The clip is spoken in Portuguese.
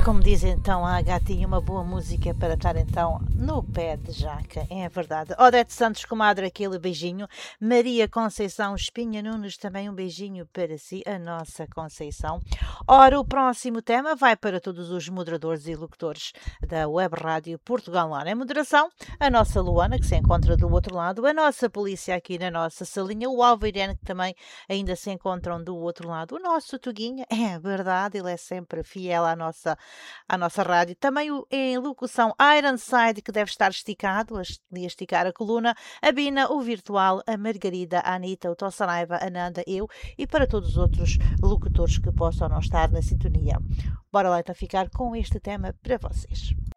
como diz então a gatinha, uma boa música para estar então no pé de jaca, é verdade. Odete Santos, comadre, aquele beijinho. Maria Conceição Espinha Nunes, também um beijinho para si, a nossa Conceição. Ora, o próximo tema vai para todos os moderadores e locutores da Web Rádio Portugal lá na moderação, a nossa Luana, que se encontra do outro lado, a nossa polícia aqui na nossa salinha, o Alveirene, que também ainda se encontram do outro lado, o nosso Tuguinha, é verdade, ele é sempre fiel à nossa rádio. Também em locução Ironside, que deve estar esticado, a esticar a coluna, a Bina, o Virtual, a Margarida, a Anitta, o Tossanaiva, a Nanda, eu e para todos os outros locutores que possam não estar na sintonia. Bora lá então ficar com este tema para vocês.